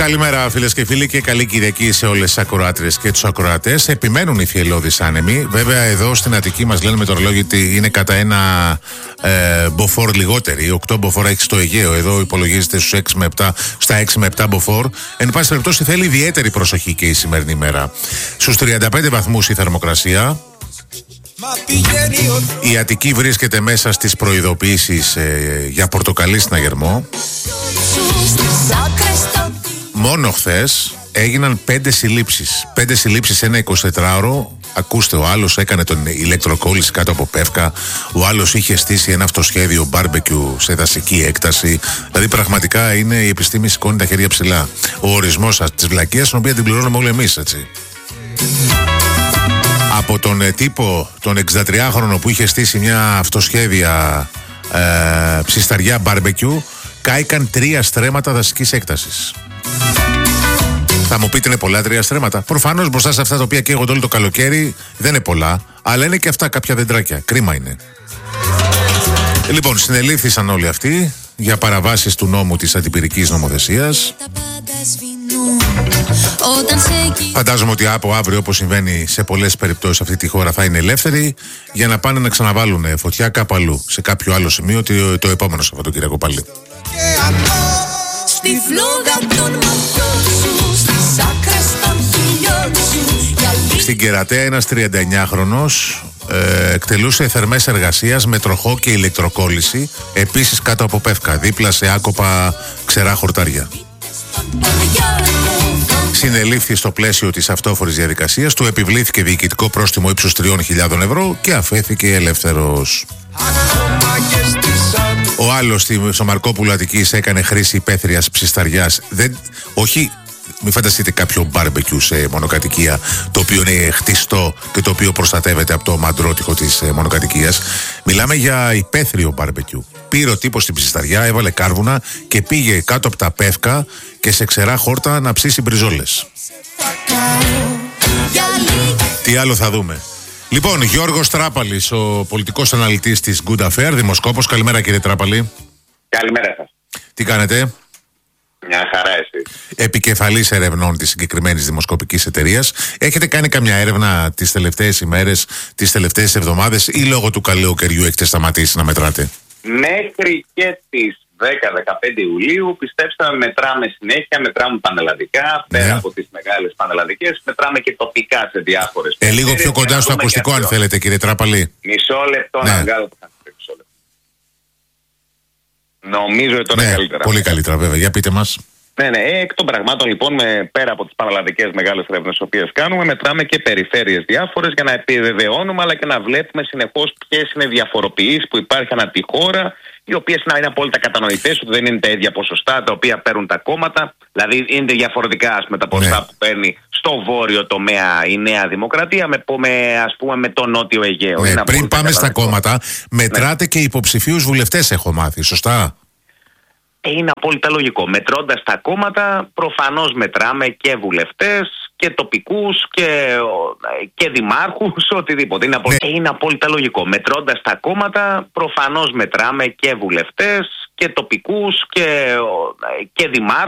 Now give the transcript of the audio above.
Καλημέρα φίλες και φίλοι και καλή Κυριακή σε όλες τις ακροάτριες και τους ακροατές. Επιμένουν οι θυελλώδεις άνεμοι. Βέβαια εδώ στην Αττική μας λένε με το ρολόι ότι είναι κατά ένα μποφόρ λιγότεροι. 8 μποφόρ έχει στο Αιγαίο. Εδώ υπολογίζεται στους 6 με 7, στα 6 με 7 μποφόρ. Εν πάση περιπτώσει θέλει ιδιαίτερη προσοχή και η σημερινή ημέρα. Στους 35 βαθμούς η θερμοκρασία. Η Αττική βρίσκεται μέσα στις προειδοποιήσεις για πορτοκαλί συναγερμό. Μόνο χθες έγιναν 5 συλλήψεις. 5 συλλήψεις σε ένα 24ωρο. Ακούστε, ο άλλος έκανε τον ηλεκτροκόλληση κάτω από Πεύκα. Ο άλλος είχε στήσει ένα αυτοσχέδιο μπάρμπεκιου σε δασική έκταση. Δηλαδή πραγματικά είναι η επιστήμη σηκώνει τα χέρια ψηλά. Ο ορισμός της βλακείας, την οποία την πληρώνουμε όλοι εμείς, έτσι. Από τον τύπο, τον 63χρονο που είχε στήσει μια αυτοσχέδια ψισταριά μπάρμπεκιου, κάηκαν 3 στρέμματα δασικής έκτασης. Θα μου πείτε, είναι πολλά 3 στρέμματα? Προφανώς μπροστά σε αυτά τα οποία καίγονται όλο το καλοκαίρι δεν είναι πολλά, αλλά είναι και αυτά κάποια δεντράκια. Κρίμα είναι. Λοιπόν, συνελήφθησαν όλοι αυτοί για παραβάσεις του νόμου της αντιπυρικής νομοθεσίας. Φαντάζομαι ότι από αύριο, όπως συμβαίνει σε πολλές περιπτώσεις αυτή τη χώρα, θα είναι ελεύθεροι για να πάνε να ξαναβάλουν φωτιά κάπου αλλού, σε κάποιο άλλο σημείο το επόμενο Σαββατοκύριακο πάλι. Στη φλόγα των ματιών σου, στις άκρες των χιλιών σου. Στην Κερατέα ένας 39χρονος εκτελούσε θερμές εργασίας με τροχό και ηλεκτροκόλληση, επίσης κάτω από Πεύκα, δίπλα σε άκοπα ξερά χορτάρια. Συνελήφθη στο πλαίσιο της αυτόφορης διαδικασίας, του επιβλήθηκε διοικητικό πρόστιμο ύψους 3.000 ευρώ και αφέθηκε ελεύθερος. Ο άλλος στο Μαρκόπουλο Αττικής έκανε χρήση υπαίθριας ψισταριάς. Όχι, μην φανταστείτε κάποιο μπάρμπεκιου σε μονοκατοικία, το οποίο είναι χτιστό και το οποίο προστατεύεται από το μαντρότυχο της μονοκατοικίας. Μιλάμε για υπαίθριο μπάρμπεκιου. Πήρε ο τύπος την ψισταριά, έβαλε κάρβουνα και πήγε κάτω από τα Πεύκα και σε ξερά χόρτα να ψήσει μπριζόλες. Τι άλλο θα δούμε? Λοιπόν, Γιώργος Τράπαλης, ο πολιτικός αναλυτής της Good Affair, δημοσκόπος. Καλημέρα κύριε Τράπαλη. Καλημέρα σας. Τι κάνετε? Μια χαρά εσείς. Επικεφαλής ερευνών της συγκεκριμένης δημοσκοπικής εταιρείας. Έχετε κάνει καμιά έρευνα τις τελευταίες ημέρες, τις τελευταίες εβδομάδες, ή λόγω του καλοκαιριού έχετε σταματήσει να μετράτε? Μέχρι και τις 10-15 Ιουλίου, πιστέψτε με, μετράμε συνέχεια, μετράμε πανελλαδικά, πέρα από τις μεγάλες πανελλαδικές, μετράμε και τοπικά σε διάφορες περιοχές. Λίγο πιο κοντά στο ακουστικό αν θέλετε κύριε Τράπαλη. Μισό λεπτό να βγάλω το χαρτί. Νομίζω ότι τώρα είναι καλύτερα. Πολύ καλύτερα βέβαια, για πείτε μας. Ναι, εκ των πραγμάτων λοιπόν, πέρα από τις πανελλαδικές μεγάλες έρευνες τις οποίες κάνουμε, μετράμε και περιφέρειες διάφορες για να επιβεβαιώνουμε αλλά και να βλέπουμε συνεχώς ποιες είναι οι διαφοροποιήσεις που υπάρχει ανά τη χώρα, οι οποίες να είναι απόλυτα κατανοητές ότι δεν είναι τα ίδια ποσοστά τα οποία παίρνουν τα κόμματα. Δηλαδή είναι διαφορετικά τα ποσοστά που παίρνει στο βόρειο τομέα η Νέα Δημοκρατία με το νότιο Αιγαίο. Πριν πάμε στα κόμματα, μετράτε και υποψηφίους βουλευτές, έχω μάθει, σωστά? Είναι απόλυτα λογικό. Μετρώντας τα κόμματα, προφανώς μετράμε και βουλευτές και τοπικούς και δημάρχους, οτιδήποτε. Είναι απόλυτα λογικό. Μετρώντας τα κόμματα, προφανώς μετράμε και βουλευτές και τοπικούς και δημάρχους.